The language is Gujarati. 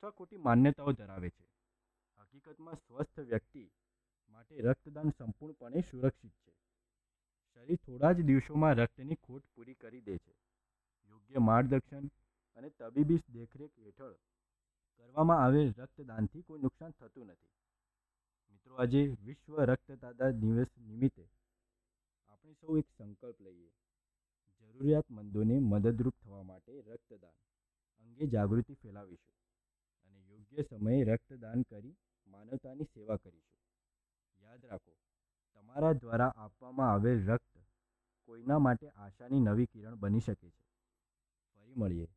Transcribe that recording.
અથવા ખોટી માન્યતાઓ ધરાવે છે. હકીકતમાં સ્વસ્થ વ્યક્તિ માટે રક્તદાન સંપૂર્ણપણે સુરક્ષિત છે. શરીર થોડા જ દિવસોમાં રક્તની ખોટ પૂરી કરી દે છે. યોગ્ય માર્ગદર્શન અને તબીબી દેખરેખ હેઠળ કરવામાં આવેલ રક્તદાનથી કોઈ નુકસાન થતું નથી. મિત્રો, આજે વિશ્વ રક્તદાતા દિવસ નિમિત્તે આપણે સૌ એક સંકલ્પ લઈએ. જરૂરિયાતમંદોને મદદરૂપ થવા માટે રક્તદાન અંગે જાગૃતિ ફેલાવીશું અને યોગ્ય સમયે રક્તદાન કરી માનવતાની સેવા કરીશું. યાદ રાખો, તમારા દ્વારા આપવામાં આવેલ રક્ત કોઈના માટે આશાની નવી કિરણ બની શકે છે. ફરી મળીએ.